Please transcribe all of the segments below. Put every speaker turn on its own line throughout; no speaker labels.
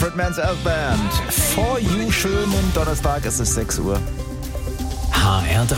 Man's Elf Band. For you, schönen Donnerstag, es ist 6 Uhr.
HR3.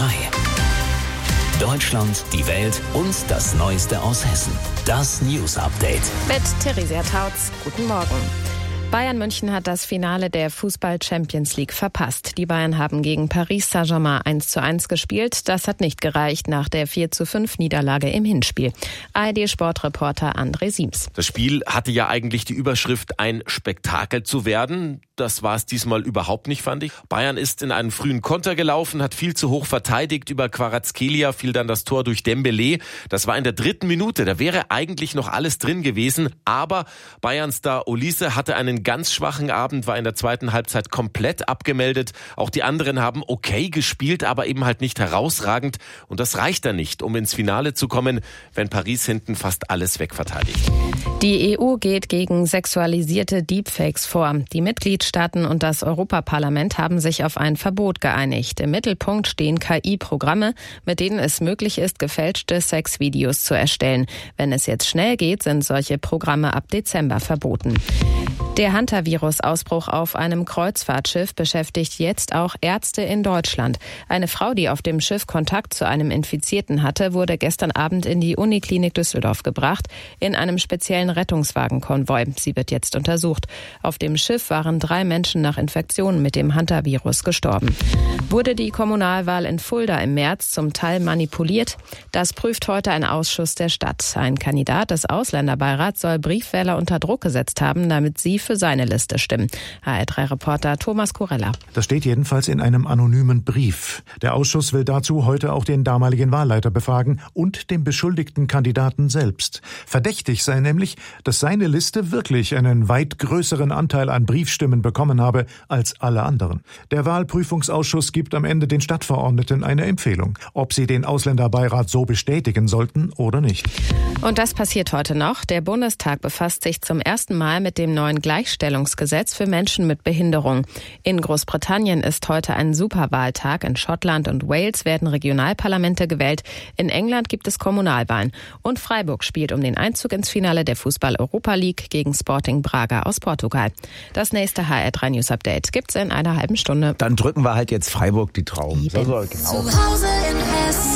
Deutschland, die Welt und das Neueste aus Hessen. Das News Update.
Mit Theresia Tautz. Guten Morgen. Bayern München hat das Finale der Fußball-Champions League verpasst. Die Bayern haben gegen Paris Saint-Germain 1:1 gespielt. Das hat nicht gereicht nach der 4:5 Niederlage im Hinspiel. ARD-Sportreporter André Siems.
Das Spiel hatte ja eigentlich die Überschrift, ein Spektakel zu werden. Das war es diesmal überhaupt nicht, fand ich. Bayern ist in einen frühen Konter gelaufen, hat viel zu hoch verteidigt. Über Kvaratskhelia fiel dann das Tor durch Dembélé. Das war in der 3. Minute. Da wäre eigentlich noch alles drin gewesen. Aber Bayern-Star Olise hatte einen ganz schwachen Abend, war in der 2. Halbzeit komplett abgemeldet. Auch die anderen haben okay gespielt, aber eben halt nicht herausragend. Und das reicht dann nicht, um ins Finale zu kommen, wenn Paris hinten fast alles wegverteidigt.
Die EU geht gegen sexualisierte Deepfakes vor. Die Mitgliedstaaten und das Europaparlament haben sich auf ein Verbot geeinigt. Im Mittelpunkt stehen KI-Programme, mit denen es möglich ist, gefälschte Sexvideos zu erstellen. Wenn es jetzt schnell geht, sind solche Programme ab Dezember verboten. Der Hantavirus-Ausbruch auf einem Kreuzfahrtschiff beschäftigt jetzt auch Ärzte in Deutschland. Eine Frau, die auf dem Schiff Kontakt zu einem Infizierten hatte, wurde gestern Abend in die Uniklinik Düsseldorf gebracht, in einem speziellen Rettungswagenkonvoi. Sie wird jetzt untersucht. Auf dem Schiff waren 3 Menschen nach Infektionen mit dem Hantavirus gestorben. Wurde die Kommunalwahl in Fulda im März zum Teil manipuliert? Das prüft heute ein Ausschuss der Stadt. Ein Kandidat des Ausländerbeirats soll Briefwähler unter Druck gesetzt haben, damit sie für seine Liste stimmen. HR3-Reporter Thomas Kurella.
Das steht jedenfalls in einem anonymen Brief. Der Ausschuss will dazu heute auch den damaligen Wahlleiter befragen und den beschuldigten Kandidaten selbst. Verdächtig sei nämlich, dass seine Liste wirklich einen weit größeren Anteil an Briefstimmen bekommen habe als alle anderen. Der Wahlprüfungsausschuss gibt am Ende den Stadtverordneten eine Empfehlung, ob sie den Ausländerbeirat so bestätigen sollten oder nicht.
Und das passiert heute noch. Der Bundestag befasst sich zum ersten Mal mit dem neuen Gleichstellungsgesetz für Menschen mit Behinderung. In Großbritannien ist heute ein Superwahltag. In Schottland und Wales werden Regionalparlamente gewählt. In England gibt es Kommunalwahlen. Und Freiburg spielt um den Einzug ins Finale der Fußball-Europa League gegen Sporting Braga aus Portugal. Das nächste HR3 News Update gibt's in einer halben Stunde.
Dann drücken wir halt jetzt Freiburg die Trauben. So, genau.
Zu Hause in Hessen.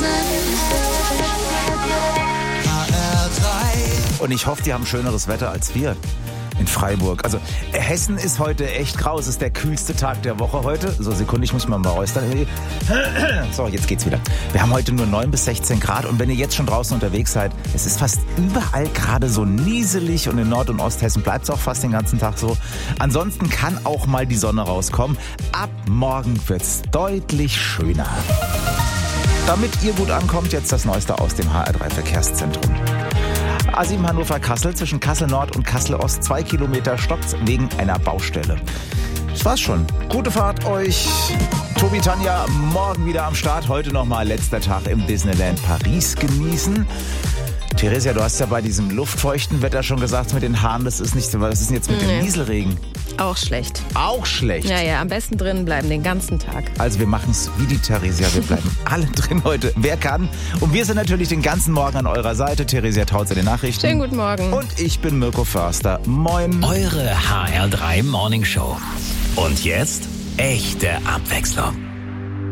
HR3.
Und ich hoffe, die haben schöneres Wetter als wir in Freiburg. Also Hessen ist heute echt grau. Es ist der kühlste Tag der Woche heute. So, Sekunde, ich muss mal räuspern. So, jetzt geht's wieder. Wir haben heute nur 9 bis 16 Grad. Und wenn ihr jetzt schon draußen unterwegs seid, es ist fast überall gerade so nieselig. Und in Nord- und Osthessen bleibt es auch fast den ganzen Tag so. Ansonsten kann auch mal die Sonne rauskommen. Ab morgen wird's deutlich schöner. Damit ihr gut ankommt, jetzt das Neueste aus dem HR3 Verkehrszentrum. A7 Hannover-Kassel zwischen Kassel-Nord und Kassel-Ost 2 Kilometer stoppt wegen einer Baustelle. Das war's schon. Gute Fahrt euch. Tobi, Tanja, morgen wieder am Start. Heute nochmal letzter Tag im Disneyland Paris genießen. Theresia, du hast ja bei diesem luftfeuchten Wetter schon gesagt, mit den Haaren, das ist nicht so. Was ist denn jetzt mit dem Nieselregen?
Auch schlecht.
Auch schlecht?
Ja, am besten drinnen bleiben den ganzen Tag.
Also wir machen es wie die Theresia, wir bleiben alle drin heute, wer kann. Und wir sind natürlich den ganzen Morgen an eurer Seite. Theresia Tautz in den Nachrichten.
Schönen guten Morgen.
Und ich bin Mirko Förster. Moin.
Eure HR3 Morning Show. Und jetzt echte Abwechslung.